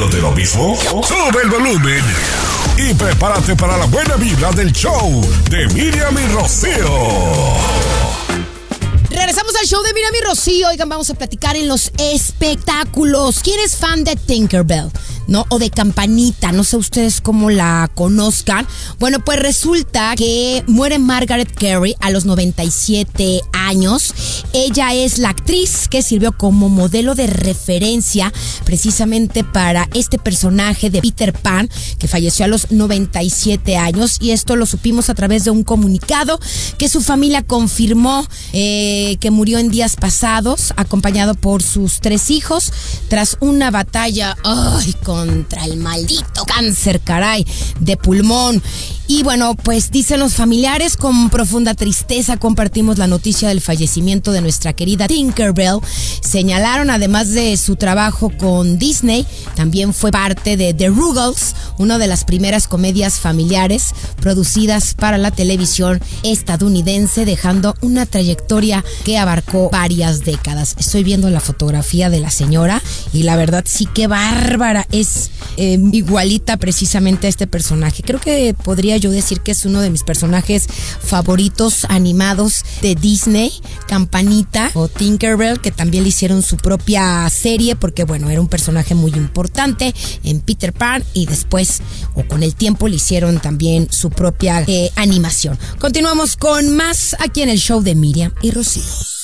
¿Sintiéndote lo mismo? Sube el volumen y prepárate para la buena vibra del show de Miriam y Rocío. Regresamos al show de Miriam y Rocío. Oigan, vamos a platicar en los espectáculos. ¿Quién es fan de Tinkerbell? ¿No? O de Campanita, no sé ustedes cómo la conozcan. Bueno, pues resulta que muere Margaret Carey a los 97 años. Ella es la actriz que sirvió como modelo de referencia precisamente para este personaje de Peter Pan, que falleció a los 97 años. Y esto lo supimos a través de un comunicado que su familia confirmó que murió en días pasados, acompañado por sus 3 hijos, tras una batalla contra el maldito cáncer, caray, de pulmón. Y bueno, pues dicen los familiares, con profunda tristeza compartimos la noticia del fallecimiento de nuestra querida Tinkerbell. Señalaron, además de su trabajo con Disney, también fue parte de The Ruggles, una de las primeras comedias familiares producidas para la televisión estadounidense, dejando una trayectoria que abarcó varias décadas. Estoy viendo la fotografía de la señora y la verdad sí que bárbara, es igualita precisamente a este personaje. Creo que podría yo decir que es uno de mis personajes favoritos animados de Disney, Campanita o Tinkerbell, que también le hicieron su propia serie porque bueno, era un personaje muy importante en Peter Pan y después o con el tiempo le hicieron también su propia animación. Continuamos con más aquí en el show de Miriam y Rocío.